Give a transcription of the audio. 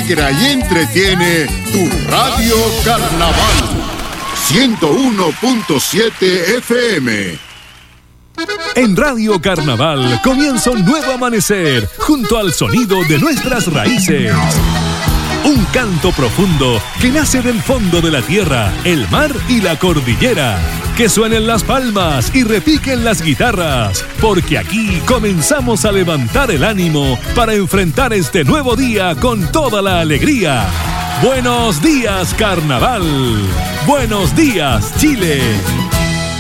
alegra y entretiene tu Radio Carnaval. 101.7 FM. En Radio Carnaval comienza un nuevo amanecer junto al sonido de nuestras raíces. Un canto profundo que nace del fondo de la tierra, el mar y la cordillera. Que suenen las palmas y repiquen las guitarras, porque aquí comenzamos a levantar el ánimo para enfrentar este nuevo día con toda la alegría. Buenos días, Carnaval. Buenos días, Chile.